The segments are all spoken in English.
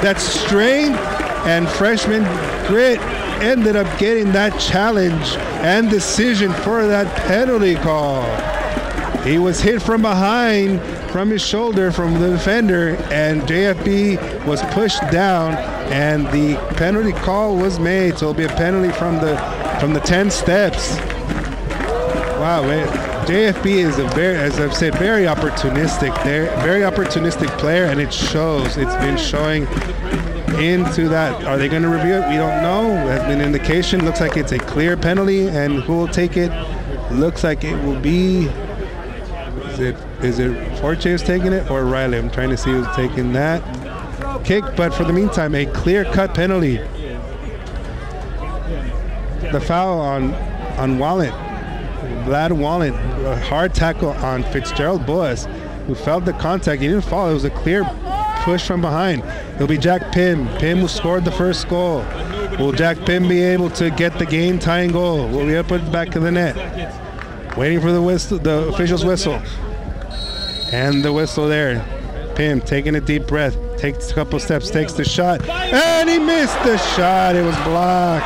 that strength and freshman grit ended up getting that challenge and decision for that penalty call. He was hit from behind, from his shoulder, from the defender, and JFB was pushed down, and the penalty call was made. So it'll be a penalty from the 10 steps. Wow, man. JFB is as I've said, very opportunistic. They're very opportunistic player, and it shows. It's been showing into that. Are they going to review it? We don't know. There's been indication. Looks like it's a clear penalty, and who will take it? Looks like it will be. Is it Forte who's taking it or Riley? I'm trying to see who's taking that kick, but for the meantime, a clear-cut penalty. The foul on Wallet, Vlad Wallet, a hard tackle on Fitzgerald Boas, who felt the contact. He didn't fall. It was a clear push from behind. It'll be Jack Pim. Pim who scored the first goal. Will Jack Pim be able to get the game-tying goal? Will we put it back of the net? Waiting for the whistle, the official's whistle. And the whistle there. Pim taking a deep breath, takes a couple steps, takes the shot, and he missed the shot. It was blocked.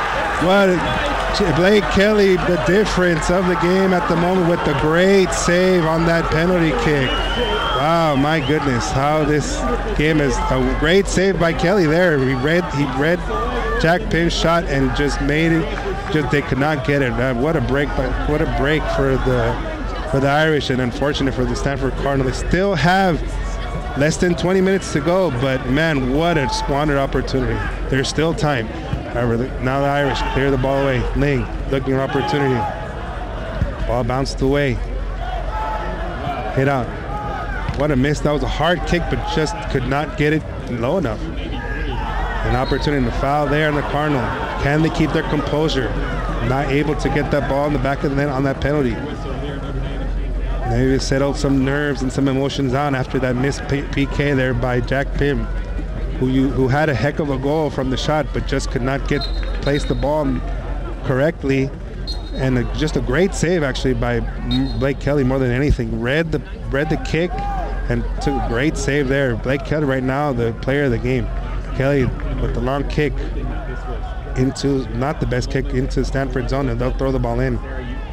Blake Kelly, the difference of the game at the moment with the great save on that penalty kick. Wow, my goodness, how this game is a great save by Kelly there. He read Jack Pim's shot and just made it. Just they could not get it. What a break! What a break for the Irish, and unfortunate for the Stanford Cardinal. They still have less than 20 minutes to go, but man, what a squandered opportunity. There's still time. However, now the Irish clear the ball away. Ling looking for opportunity. Ball bounced away. Hit out. What a miss. That was a hard kick, but just could not get it low enough. An opportunity to foul there on the Cardinal. Can they keep their composure? Not able to get that ball in the back of the net on that penalty. Maybe settled some nerves and some emotions on after that missed PK there by Jack Pim, who had a heck of a goal from the shot, but just could not place the ball correctly. And just a great save actually by Blake Kelly more than anything. Read the kick and took a great save there. Blake Kelly right now the player of the game. Kelly with the long kick into, not the best kick, into Stanford zone, and they'll throw the ball in.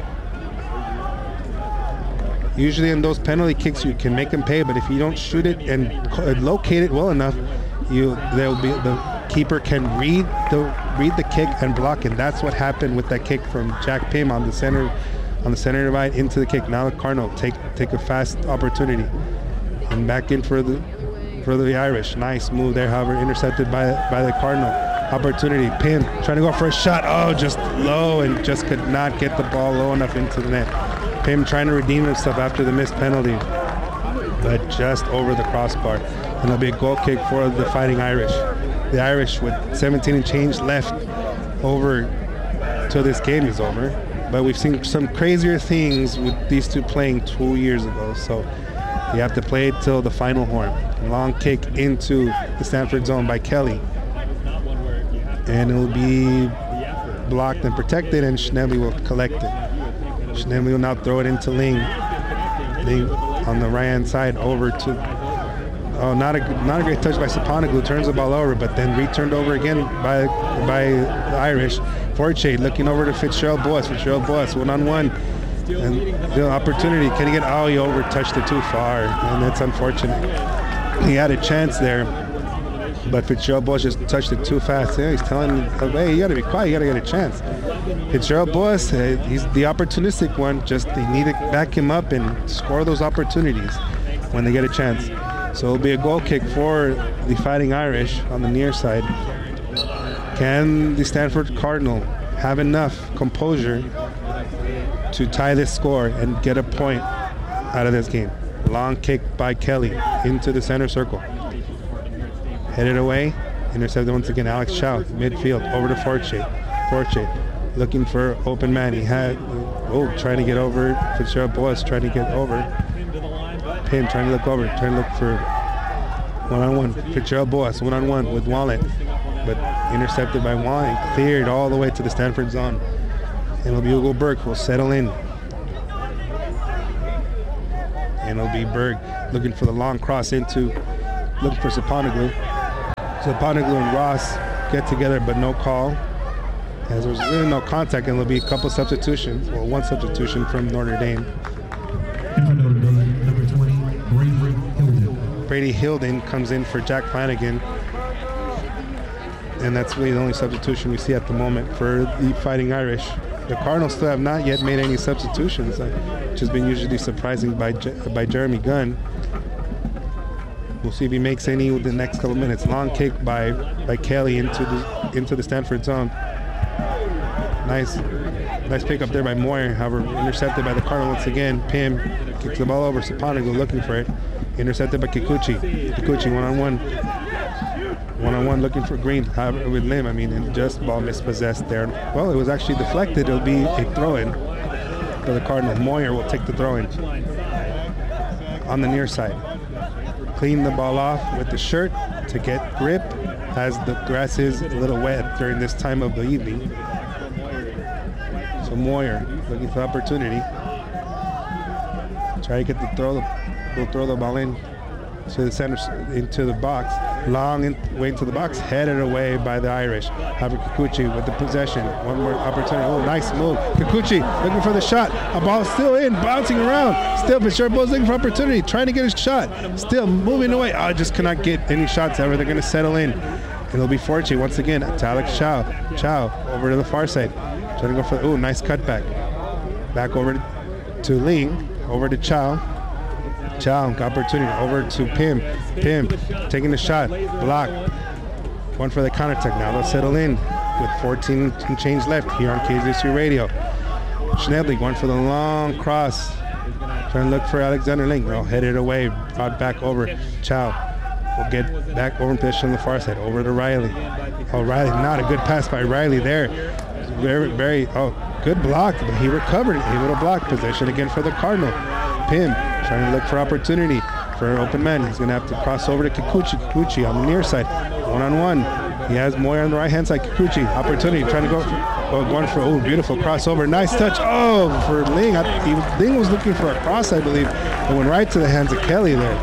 Usually in those penalty kicks you can make them pay, but if you don't shoot it and locate it well enough, the keeper can read the kick and block it. That's what happened with that kick from Jack Pim on the center divide into the kick. Now the Cardinal take a fast opportunity and back in for the Irish. Nice move there, however, intercepted by the Cardinal. Opportunity. Pim trying to go for a shot. Oh, just low and just could not get the ball low enough into the net. Pim trying to redeem himself after the missed penalty, but just over the crossbar. And it'll be a goal kick for the Fighting Irish. The Irish with 17 and change left over till this game is over. But we've seen some crazier things with these two playing 2 years ago. So you have to play it till the final horn. Long kick into the Stanford zone by Kelly. And it'll be blocked and protected, and Schnebly will collect it. Schnebly will now throw it into Ling. Ling on the right-hand side over to, not a great touch by Saponaglu, turns the ball over, but then returned over again by the Irish. Forte looking over to Fitzgerald Boas. Fitzgerald Boas one-on-one. And the opportunity, can he get, he over-touched it too far, and that's unfortunate. He had a chance there, but Fitzgerald Boas just touched it too fast. Yeah, he's telling him, hey, you got to be quiet, you got to get a chance. Fitzgerald Boas, he's the opportunistic one. Just they need to back him up and score those opportunities when they get a chance. So it'll be a goal kick for the Fighting Irish on the near side. Can the Stanford Cardinal have enough composure to tie this score and get a point out of this game? Long kick by Kelly into the center circle. Headed away, intercepted once again. Alex Chow, midfield, over to Forte. Forte looking for open man. He had, trying to get over. Fitzgerald Boas trying to get over. Pim trying to look over, trying to look for one-on-one. Fitzgerald Boas, one-on-one with Wallet, but intercepted by Wallet, cleared all the way to the Stanford zone. And it'll be Hugo Berg who will settle in. And it'll be Berg looking for the long cross looking for Saponaglu. So Poneglu and Ross get together, but no call. As there's really no contact, and there'll be a couple substitutions, well, one substitution from Notre Dame. Notre Dame, number 20, Brady Hilden. Brady Hilden comes in for Jack Flanagan. And that's really the only substitution we see at the moment for the Fighting Irish. The Cardinals still have not yet made any substitutions, which has been usually surprising by Jeremy Gunn. We'll see if he makes any with the next couple minutes. Long kick by Kelly into the Stanford zone. Nice pick up there by Moyer. However, intercepted by the Cardinal once again. Pim kicks the ball over. Saponigo looking for it. Intercepted by Kikuchi. Kikuchi one-on-one. One-on-one looking for Green. However, with Lim, and just ball mispossessed there. Well, it was actually deflected. It'll be a throw-in for the Cardinals. Moyer will take the throw-in on the near side. Clean the ball off with the shirt to get grip, as the grass is a little wet during this time of the evening. So Moyer looking for opportunity. Try to get the throw. We'll throw the ball in to the center, into the box. Long way into the box, headed away by the Irish. However, Kikuchi with the possession. One more opportunity. Oh, nice move. Kikuchi looking for the shot. A ball still in, bouncing around. Still, Picharbo's looking for opportunity, trying to get a shot. Still moving away. Oh, just cannot get any shots ever. They're going to settle in. And it'll be Forte once again to Alex Chow. Chow over to the far side. Trying to go for, ooh, nice cutback. Back over to Ling. Over to Chow. Chow, opportunity, over to Pim. Pim, taking the shot, block. One for the counterattack. Now they'll settle in with 14 and change left here on KZSU Radio. Schnebly, one for the long cross. Trying to look for Alexander Ling. Well, headed away, brought back over. Chow will get back over in position on the far side, over to Riley. Oh, Riley, not a good pass by Riley there. Very, good block, but he recovered it. Able to block possession again for the Cardinal. Pim trying to look for opportunity for an open man. He's going to have to cross over to Kikuchi. Kikuchi on the near side, one-on-one. He has Moyer on the right-hand side. Kikuchi, opportunity, trying to going for, beautiful crossover. Nice touch, for Ling. Ling was looking for a cross, I believe. It went right to the hands of Kelly there.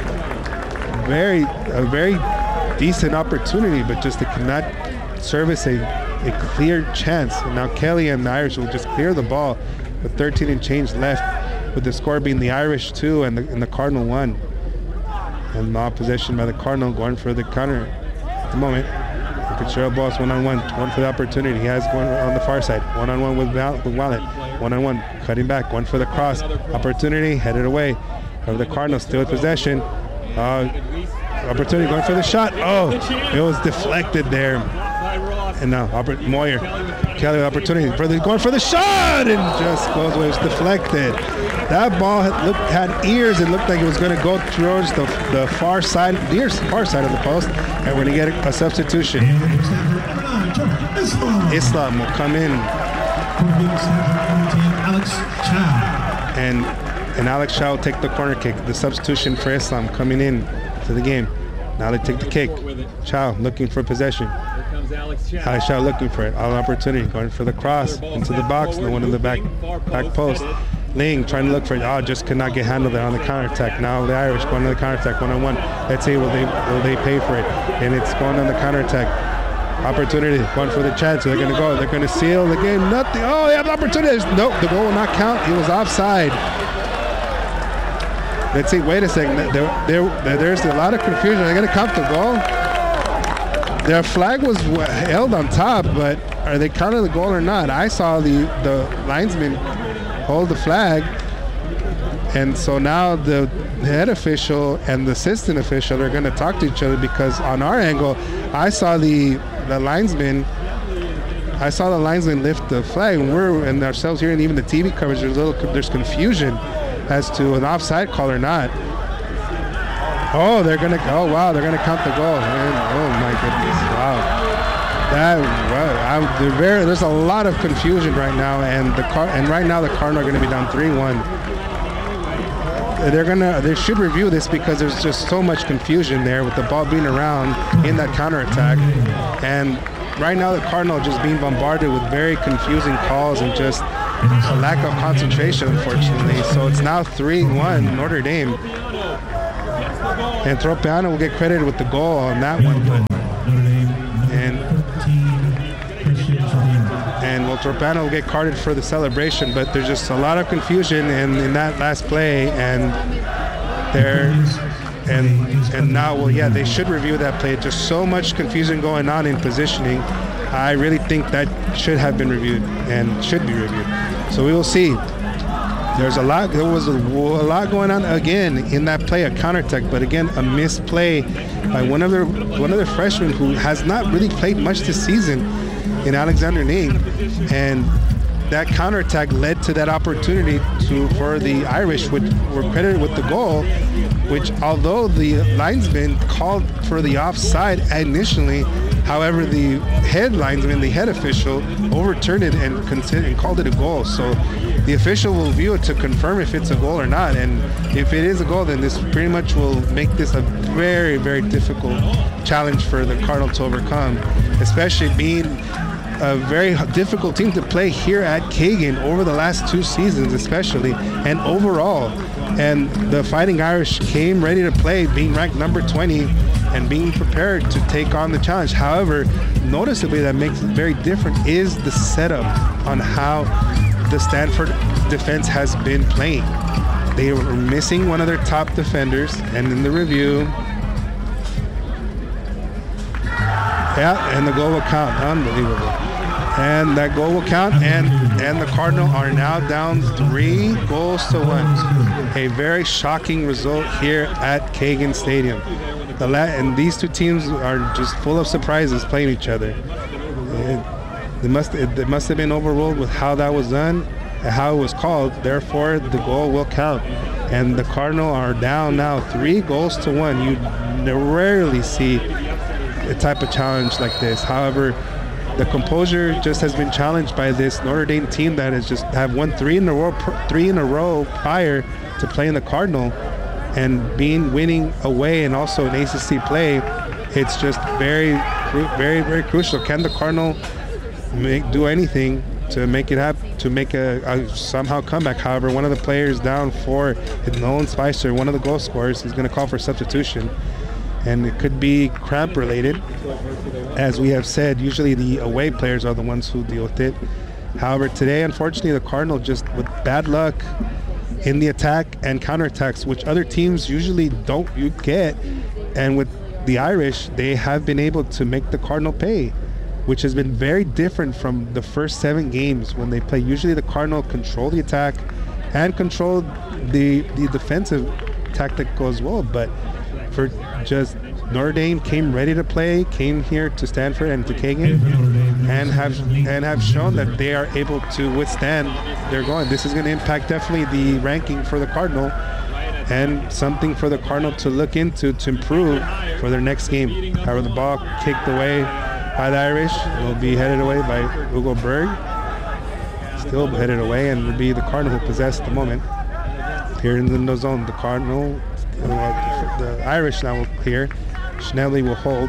A very decent opportunity, but just they cannot service a clear chance. And now Kelly and the Irish will just clear the ball with 13 and change left, with the score being the Irish 2 and the Cardinal 1. And now possession by the Cardinal, going for the counter at the moment. Fitzgerald Boss one-on-one, one for the opportunity. He has one on the far side, one-on-one with Wallet, one-on-one, cutting back, one for the cross. Opportunity, headed away. Of the Cardinals still with possession. Opportunity going for the shot. Oh, it was deflected there. And now Moyer, Kelly, opportunity going for the shot, and just goes away. It was deflected. That ball had ears. It looked like it was going to go towards the far side, far side of the post, and we're going to get a substitution. Islam will come in, and Alex Chow will take the corner kick. The substitution for Islam coming in to the game. Now they take the kick. Chow looking for possession. Alex Chow looking for it. All opportunity, going for the cross into the box. The one in the back post. Ling trying to look for it. Just could not get handled there on the counterattack. Now the Irish going to the counterattack one-on-one. Let's see, will they pay for it? And it's going on the counterattack. Opportunity, going for the chance. They're going to go. They're going to seal the game. Nothing. Oh, they have opportunities. Nope, the goal will not count. He was offside. Let's see. Wait a second. There's a lot of confusion. They're going to count the goal. Their flag was held on top, but are they counting the goal or not? I saw the linesman hold the flag, and so now the head official and the assistant official are going to talk to each other, because on our angle, I saw the linesman lift the flag, and ourselves here, and even the TV coverage, there's confusion as to an offside call or not. Oh, they're gonna count the goal. Man, oh my goodness, wow. There's a lot of confusion right now, and right now the Cardinals are going to be down 3-1. They should review this, because there's just so much confusion there with the ball being around in that counterattack, and right now the Cardinals just being bombarded with very confusing calls and just a lack of concentration, unfortunately. So it's now 3-1 Notre Dame. And Tropiano will get credited with the goal on that one. But Notre Dame, And number 13, Christian Trevino. And well, Torpano will get carded for the celebration, but there's just a lot of confusion in that last play, and there, and now, well, yeah, they should review that play. Just so much confusion going on in positioning. I really think that should have been reviewed and should be reviewed. So we will see. There was a lot going on again in that play, a counterattack, but again, a missed play by one of the freshmen who has not really played much this season, in Alexander Ning, and that counterattack led to that opportunity for the Irish, which were credited with the goal, which although the linesman called for the offside initially, however, the head linesman, the head official, overturned it and called it a goal. So the official will view it to confirm if it's a goal or not, and if it is a goal, then this pretty much will make this a very, very difficult challenge for the Cardinals to overcome, especially being a very difficult team to play here at Kagan over the last 2 seasons especially, and overall. And the Fighting Irish came ready to play, being ranked number 20 and being prepared to take on the challenge. However, noticeably that makes it very different is the setup on how the Stanford defense has been playing. They were missing one of their top defenders, and in the review, yeah, and the goal will count. Unbelievable. And that goal will count, and the Cardinal are now down 3 goals to 1. A very shocking result here at Kagan Stadium. And these two teams are just full of surprises playing each other. It must have been overruled with how that was done, and how it was called. Therefore, the goal will count. And the Cardinal are down now 3 goals to 1. You rarely see a type of challenge like this. However, the composure just has been challenged by this Notre Dame team that has just have won 3 in a row prior to playing the Cardinal, and winning away and also in ACC play. It's just very, very, very crucial. Can the Cardinal do anything to make it happen, to make a somehow comeback? However, one of the players down for Nolan Spicer, one of the goal scorers, is going to call for substitution. And it could be cramp related. As we have said, usually the away players are the ones who deal with it. However, today, unfortunately, the Cardinal just with bad luck in the attack and counterattacks, which other teams usually don't get. And with the Irish, they have been able to make the Cardinal pay, which has been very different from the first 7 games when they play. Usually the Cardinal control the attack and control the defensive tactical as well. But for just Notre Dame came ready to play, came here to Stanford and to Kagan, and have shown that they are able to withstand their going. This is going to impact definitely the ranking for the Cardinal, and something for the Cardinal to look into to improve for their next game. However, the ball kicked away by the Irish will be headed away by Hugo Berg. Still headed away, and will be the Cardinal who possess the moment. Here in the zone, the Cardinal, the Irish now will clear. Schnebly will hold,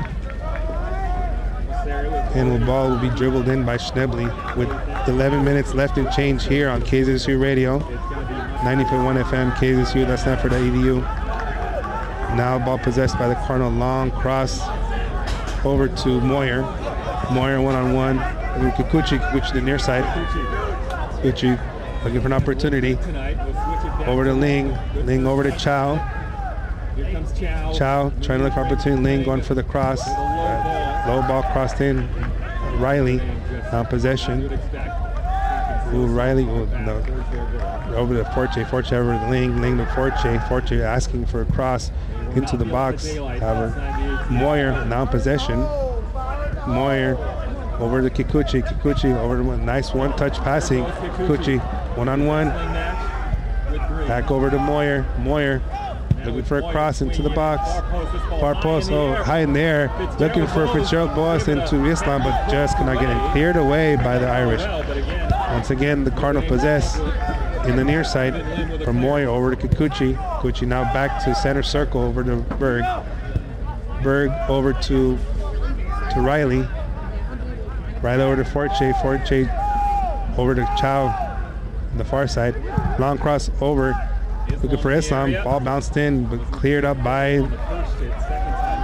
and the ball will be dribbled in by Schnebly with 11 minutes left in change here on KZSU Radio, 90.1 FM, KZSU, that's Stanford.edu. Now ball possessed by the Cardinal, long cross over to Moyer. Moyer one-on-one with Kikuchi to the near side. Kikuchi looking for an opportunity. Over to Ling. Ling over to Chow. Chow trying to look for opportunity. Ling going for the cross. Low ball crossed in. Riley now possession. Ooh, Riley. Ooh, no. Over to Forte. Forte over to Ling. Ling to Forte. Forte asking for a cross into the box. However, Moyer now possession. Moyer over to Kikuchi. Kikuchi over to nice one-touch passing. Kikuchi one-on-one. Back over to Moyer. Moyer looking for a cross into the box. Far post, high in there. Looking for Fitzgerald Boas into Islam, but just cannot get it. Cleared away by the Irish. Once again, the Cardinal possess in the near side from Moyer over to Kikuchi. Kikuchi now back to center circle over to Berg. Berg over to Riley. Riley over to Forte. Forte over to Chow on the far side. Long cross over. Looking for Islam. Ball bounced in, but cleared up by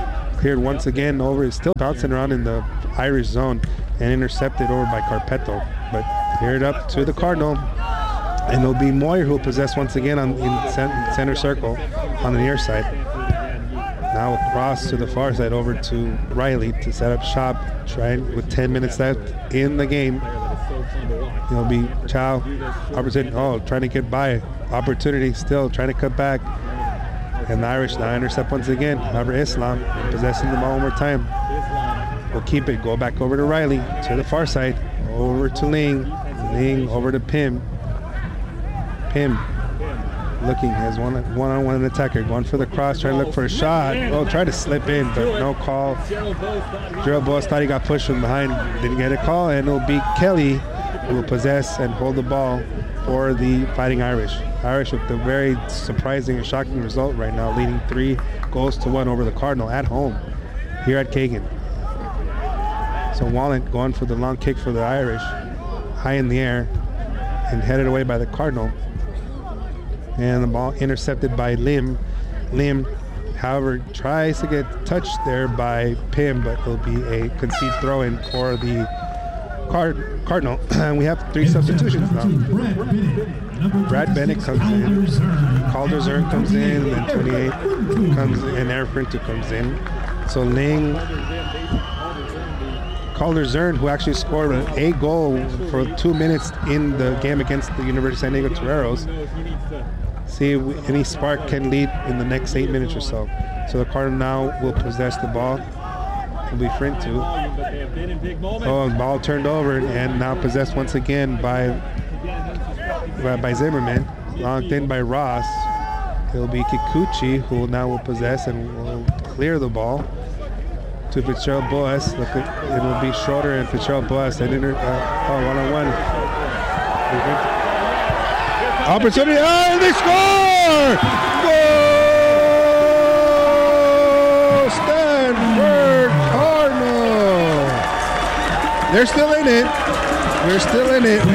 disappeared once again over. It's still bouncing around in the Irish zone and intercepted over by Carpeto. But cleared up to the Cardinal. And it'll be Moyer who will possess once again in center circle on the near side. Now across to the far side over to Riley to set up shop. Trying with 10 minutes left in the game. It'll be Chow. Opportunity. Oh, trying to get by. Opportunity still trying to cut back. And the Irish now intercept once again. However, Islam possessing the ball one more time. Will keep it. Go back over to Riley to the far side. Over to Ling. Ling over to Pim. Pim looking as one-on-one attacker. Going for the cross. Trying to look for a shot. Oh, try to slip in, but no call. Gerald Boas thought he got pushed from behind. Didn't get a call. And it'll be Kelly who will possess and hold the ball for the Fighting Irish. Irish with a very surprising and shocking result right now, leading 3-1 over the Cardinal at home here at Kagan. So Wallen going for the long kick for the Irish, high in the air and headed away by the Cardinal. And the ball intercepted by Lim. Lim, however, tries to get touched there by Pim, but it'll be a concede throw-in for the Cardinal. And we have 3 substitutions now. Brad Bennett comes in, Calder-Zern comes in, and 28 comes in, and Eric Printer comes in. So Ling, Calder-Zern, who actually scored a goal for 2 minutes in the game against the University of San Diego Toreros. See if any spark can lead in the next 8 minutes or so. So the Cardinal now will possess the ball. It'll be Frintu. Oh, ball turned over and now possessed once again by Zimmerman. Locked in by Ross. It'll be Kikuchi who now will possess and will clear the ball to Fitzgerald Boas. It will be Schroeder and Fitzgerald Boas. And one-on-one. Opportunity, and they score! Goal! Stanford Cardinal! They're still in it. We're still in it.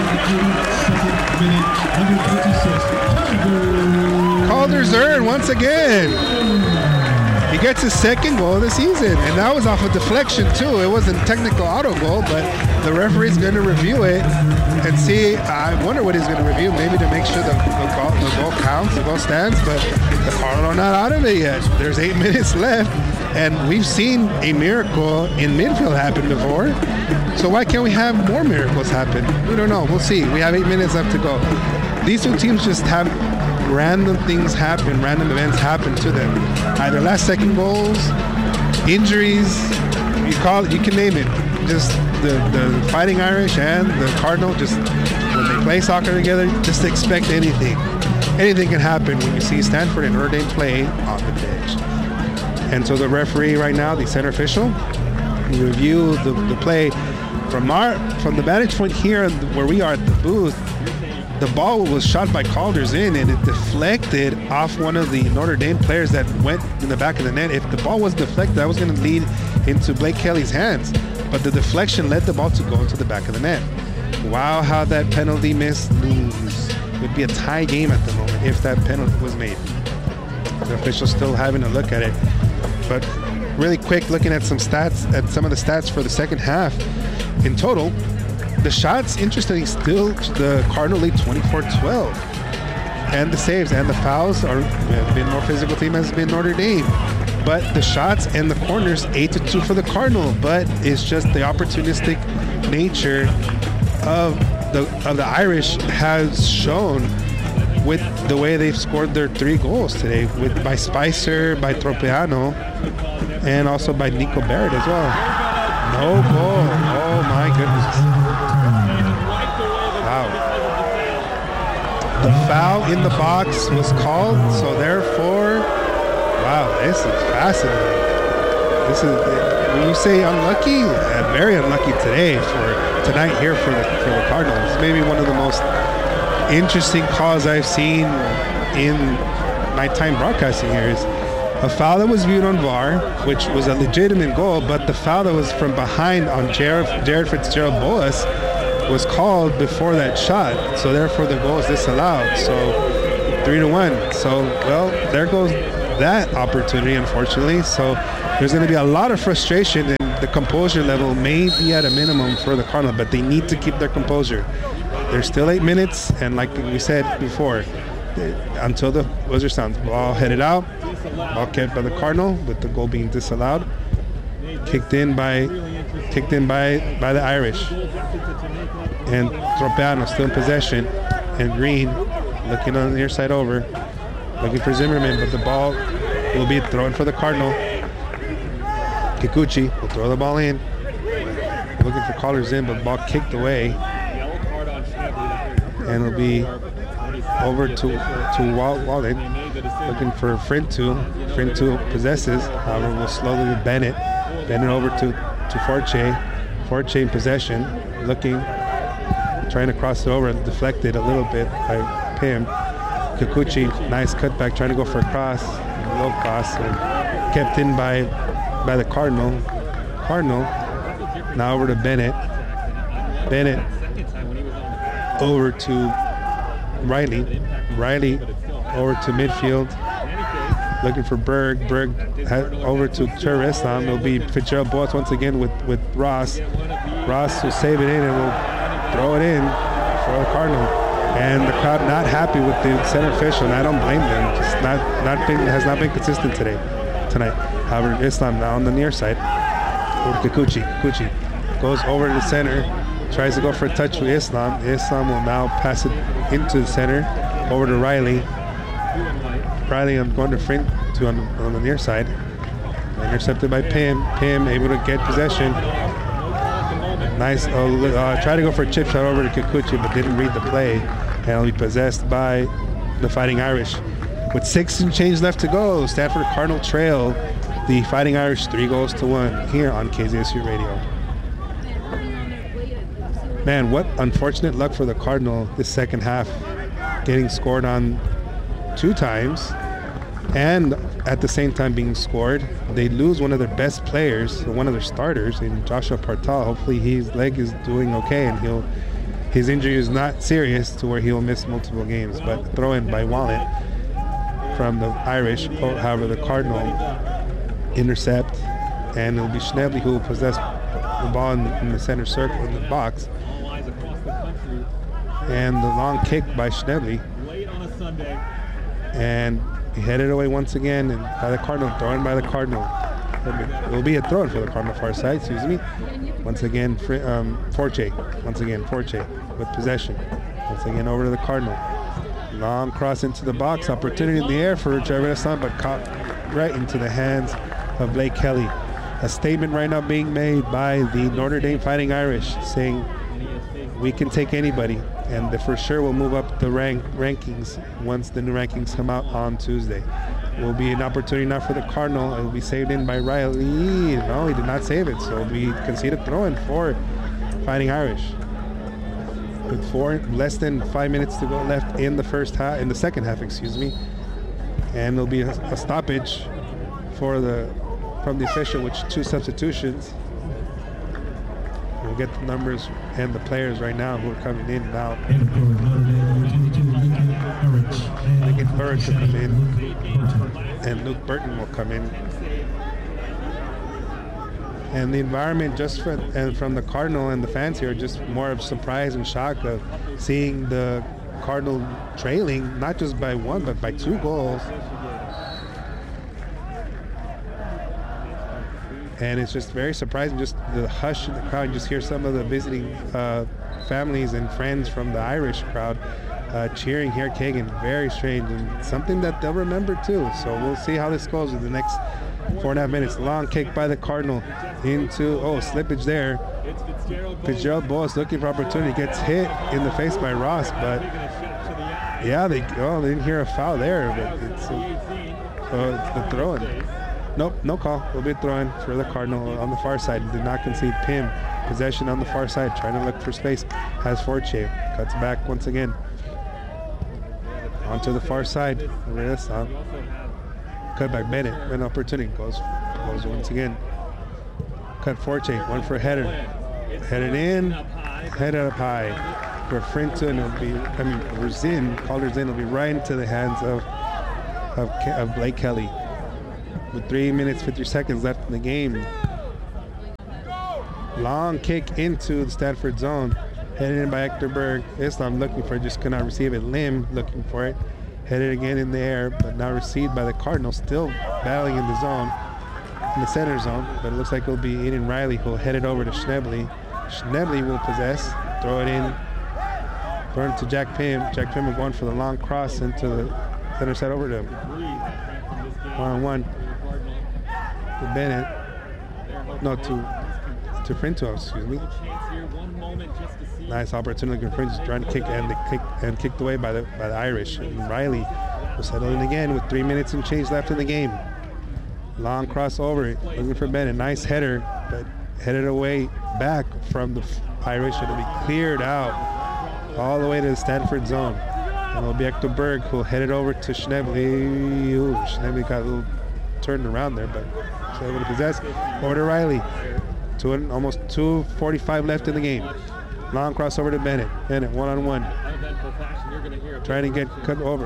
Calder-Zern once again. He gets his second goal of the season, and that was off a deflection too. It wasn't technical auto goal, but the referee's going to review it and see. I wonder what he's going to review, maybe to make sure the goal counts, the goal stands, but the Cardinals are not out of it yet. There's 8 minutes left, and we've seen a miracle in midfield happen before, so why can't we have more miracles happen? We don't know. We'll see. We have 8 minutes left to go. These two teams just have random things happen, random events happen to them. Either last-second goals, injuries, you can name it. Just the Fighting Irish and the Cardinal, just when they play soccer together, just expect anything. Anything can happen when you see Stanford and Notre Dame play on the pitch. And so the referee right now, the center official, review the play from the vantage point here where we are at the booth. The ball was shot by Calder-Zern and it deflected off one of the Notre Dame players that went in the back of the net. If the ball was deflected, that was going to lead into Blake Kelly's hands. But the deflection led the ball to go into the back of the net. Wow, how that penalty missed. It would be a tie game at the moment if that penalty was made. The official's still having a look at it. But really quick, looking at some of the stats for the second half. In total, the shots, interestingly, still the Cardinal lead 24-12. And the saves and the fouls have been more physical team has been Notre Dame. But the shots and the corners, 8-2 for the Cardinal. But it's just the opportunistic nature of the Irish has shown with the way they've scored their 3 goals today, by Spicer, by Tropeano, and also by Nico Barrett as well. No goal. Oh my goodness. Wow. The foul in the box was called, so therefore, wow, this is fascinating. This is, when you say unlucky, very unlucky tonight here for the Cardinals. Maybe one of the most interesting calls I've seen in my time broadcasting here is a foul that was viewed on VAR, which was a legitimate goal, but the foul that was from behind on Jared Fitzgerald Boas was called before that shot, so therefore the goal is disallowed. So 3-1. So, well, there goes that opportunity, unfortunately. So there's going to be a lot of frustration, and the composure level may be at a minimum for the Cardinals, but they need to keep their composure. There's still 8 minutes, and like we said before, until the buzzer sounds, ball headed out, ball kept by the Cardinal with the goal being disallowed, kicked in by the Irish, and Tropeano still in possession, and Green looking on the near side over, looking for Zimmerman, but the ball will be thrown for the Cardinal. Kikuchi will throw the ball in, looking for callers in, but the ball kicked away, and it'll be over to Walden, looking for Frintu. Frintu possesses, however, will slowly Bennett over to Forte. Forte in possession, looking, trying to cross it over, deflected a little bit by Pim. Kikuchi, nice cutback, trying to go for a cross, low cross, and kept in by the Cardinal. Cardinal now over to Bennett. Bennett over to Riley. Riley over to midfield, looking for Berg. Berg over to Turistam. It'll be Fitzgerald Boas once again with Ross. Ross will save it in and will throw it in for the Cardinal. And the crowd not happy with the center official, and I don't blame them. Just has not been consistent tonight. However, Islam now on the near side. Over to Kikuchi. Kikuchi goes over to the center, tries to go for a touch with Islam. Islam will now pass it into the center, over to Riley. Riley going to Front on the near side. Intercepted by Pim. Pim able to get possession. Nice. Try to go for a chip shot over to Kikuchi, but didn't read the play. And it'll be possessed by the Fighting Irish. With 6 and change left to go, Stanford Cardinal trail the Fighting Irish 3-1 here on KZSU Radio. Man, what unfortunate luck for the Cardinal this second half, getting scored on 2 times and at the same time being scored. They lose one of their best players, one of their starters, in Joshua Partal. Hopefully his leg is doing okay and his injury is not serious to where he'll miss multiple games. But throw in by Wallet from the Irish. However, the Cardinal intercept, and it'll be Schnebley who will possess the ball in the center circle in the box. And the long kick by Schnebley. And he headed away once again, and by the Cardinal, thrown by the Cardinal. It will be a throw for the Cardinal far side, excuse me. Once again, Forte. Once again, Forte with possession. Once again, over to the Cardinal. Long cross into the box. Opportunity in the air for Jared Hassan, but caught right into the hands of Blake Kelly. A statement right now being made by the Notre Dame Fighting Irish, saying we can take anybody, and for sure we'll move up the rankings once the new rankings come out on Tuesday. Will be an opportunity now for the Cardinal. It will be saved in by Riley. No, he did not save it, so we conceded throw-in for Fighting Irish. With less than 5 minutes to go left in the second half, excuse me. And there'll be a stoppage from the official, which 2 substitutions. We'll get the numbers and the players right now who are coming in and out. Lincoln Burridge will come in, and Luke Burton will come in. And the environment just from the Cardinal and the fans here, just more of surprise and shock of seeing the Cardinal trailing, not just by 1, but by 2 goals. And it's just very surprising, just the hush in the crowd. You just hear some of the visiting families and friends from the Irish crowd cheering here at Kagan. Very strange, and something that they'll remember too. So we'll see how this goes in the next 4.5 minutes. Long kick by the Cardinal into, slippage there. Fitzgerald Boas looking for opportunity, gets hit in the face by Ross, but yeah, they didn't hear a foul there, but it's the throw-in. Nope, no call. Will be throwing for the Cardinal on the far side. Did not concede. Pim, possession on the far side, trying to look for space. Has Forte, cuts back once again. Onto the far side. Cut back Bennett, an opportunity. Goes once again. Cut Forte, one for a header. Headed in, headed up high. For Frinton, it'll be, Calder's in, will be right into the hands of Blake Kelly. with 3 minutes, 50 seconds left in the game. Long kick into the Stanford zone. Headed in by Hector Berg. Islam looking for it, just could not receive it. Lim looking for it. Headed again in the air, but now received by the Cardinals. Still battling in the zone, in the center zone. But it looks like it'll be Aiden Riley who'll head it over to Schnebly. Schnebly will possess, throw it in, throw it to Jack Pim. Jack Pim will go in for the long cross into the center side over to him. 1-on-1 to Bennett. No, to Frinto, excuse me. Nice opportunity. Fringe trying to kick and kicked away by the Irish. And Riley will settle in again with 3 minutes and change left in the game. Long crossover, looking for Bennett. Nice header, but headed away back from the Irish. It'll be cleared out all the way to the Stanford zone. And it'll be Hector Berg who'll head it over to Schnebly. Ooh, Schnebly got a little turned around there, but still able to possess. Over to Riley. Almost 2:45 left in the game. Long crossover to Bennett. Bennett one-on-one. Trying to get cut over.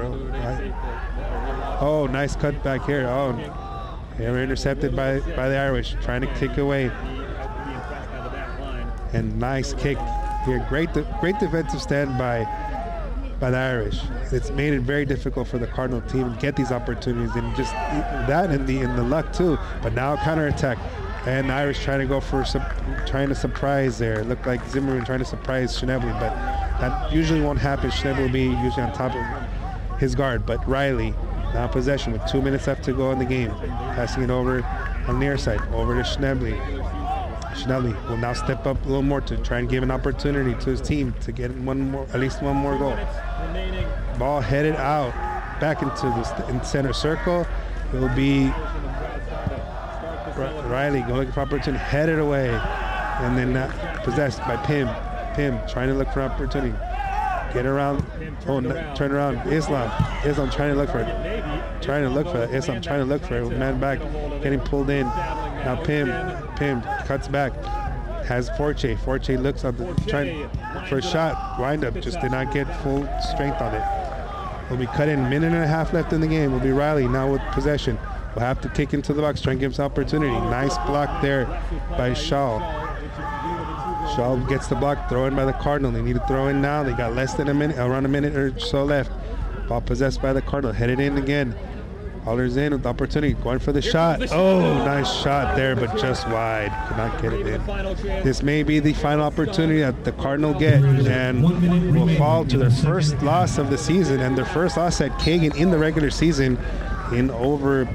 Oh, nice cut back here. Oh, they were intercepted by the Irish. Trying to kick away. And nice kick here. Great defensive stand by the Irish. It's made it very difficult for the Cardinal team to get these opportunities, and just that and the luck too. But now counterattack. And the Irish trying to go for trying to surprise there. It looked like Zimmerman trying to surprise Schnebly, but that usually won't happen. Schnebly will be usually on top of his guard. But Riley, now possession with 2 minutes left to go in the game. Passing it over on the near side, over to Schnebly. Schnebly will now step up a little more to try and give an opportunity to his team to get at least one more goal. Ball headed out, back into the center circle. It will be Riley looking for opportunity, headed away, and then possessed by Pim. Pim trying to look for opportunity. Get around. Oh, turn around. Islam trying to look for it. Islam trying to look for it. Man back, getting pulled in. Now Pim cuts back. Has Forche. Forche looks up, trying for a shot. Wind up, just did not get full strength on it. Will be cut in. Minute and a half left in the game. Will be Riley now with possession. Will have to kick into the box, try and give himself opportunity. Nice block there by Shaw. Shaw gets the block, throw in by the Cardinal. They need to throw in now. They got less than a minute, around a minute or so left. Ball possessed by the Cardinal, headed in again. Hollers in with the opportunity, going for the shot. Oh, nice shot there, but just wide. Could not get it in. This may be the final opportunity that the Cardinal get, and will fall to their first loss of the season, and their first loss at Kagan in the regular season in over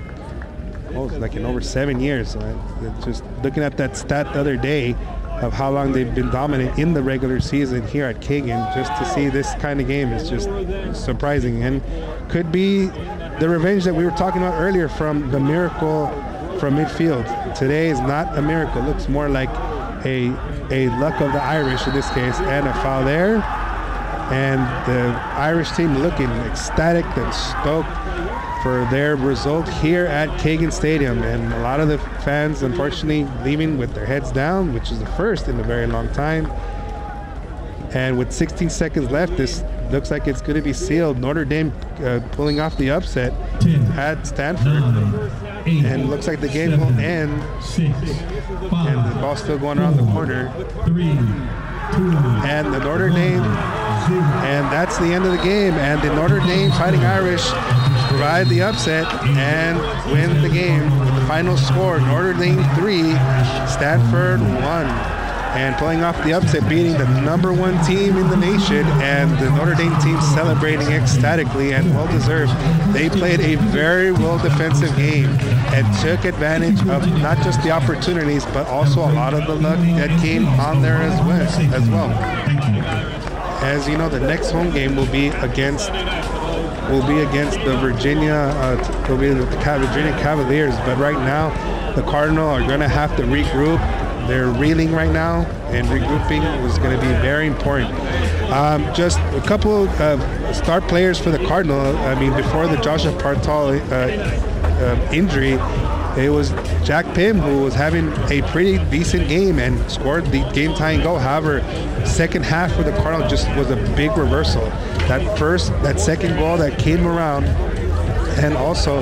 7 years. Just looking at that stat the other day of how long they've been dominant in the regular season here at Kagan, just to see this kind of game is just surprising, and could be the revenge that we were talking about earlier from the miracle from midfield. Today is not a miracle. It looks more like a luck of the Irish in this case, and a foul there. And the Irish team looking ecstatic and stoked for their result here at Kagan Stadium, and a lot of the fans unfortunately leaving with their heads down, which is the first in a very long time. And with 16 seconds left, this looks like it's going to be sealed. Notre Dame pulling off the upset at Stanford, and looks like the game will end. And the ball's still going around the corner. And the Notre Dame, and that's the end of the game. And the Notre Dame Fighting Irish provide the upset and win the game with the final score: Notre Dame 3, Stanford 1. And pulling off the upset, beating the #1 team in the nation, and the Notre Dame team celebrating ecstatically and well-deserved. They played a very well defensive game and took advantage of not just the opportunities, but also a lot of the luck that came on there as well. As you know, the next home game will be against the Virginia Cavaliers. But right now, the Cardinal are going to have to regroup. They're reeling right now, and regrouping was going to be very important. Just a couple of star players for the Cardinal. I mean, before the Joshua Partal injury, it was Jack Pim, who was having a pretty decent game and scored the game-tying goal. However, second half for the Cardinal just was a big reversal. That second goal that came around, and also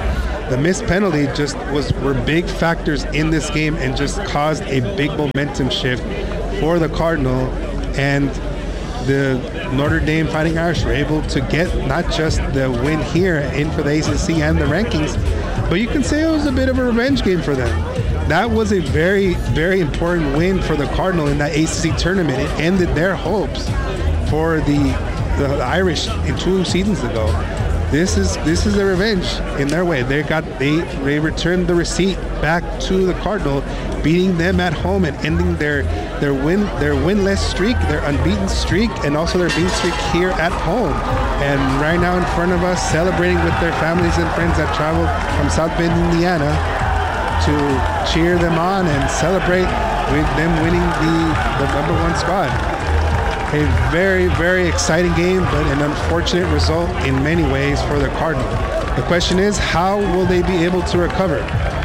the missed penalty were big factors in this game and just caused a big momentum shift for the Cardinal. And the Notre Dame Fighting Irish were able to get not just the win here in for the ACC and the rankings, but you can say it was a bit of a revenge game for them. That was a very, very important win for the Cardinal in that ACC tournament. It ended their hopes for the Irish in 2 seasons ago. This is a revenge in their way. They returned the receipt back to the Cardinal, beating them at home and ending their winless streak, their unbeaten streak, and also their beaten streak here at home. And right now in front of us, celebrating with their families and friends that traveled from South Bend, Indiana, to cheer them on and celebrate with them winning the #1 squad. A very, very exciting game, but an unfortunate result in many ways for the Cardinal. The question is, how will they be able to recover?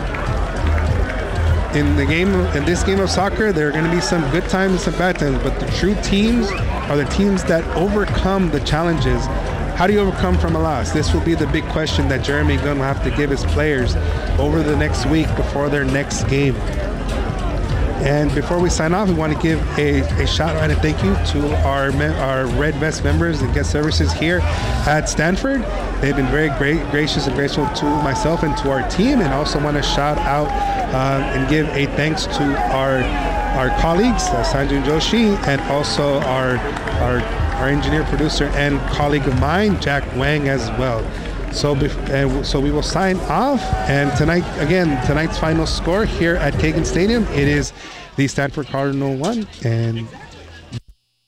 In this game of soccer, there are going to be some good times and some bad times, but the true teams are the teams that overcome the challenges. How do you overcome from a loss? This will be the big question that Jeremy Gunn will have to give his players over the next week before their next game. And before we sign off, we want to give a shout out and thank you to our Red Vest members and guest services here at Stanford. They've been very gracious and graceful to myself and to our team, and also want to shout out and give a thanks to our colleagues, Sanjay Joshi, and also our engineer, producer, and colleague of mine, Jack Wang, as well. So we will sign off. And tonight's final score here at Kagan Stadium, it is the Stanford Cardinal 1 and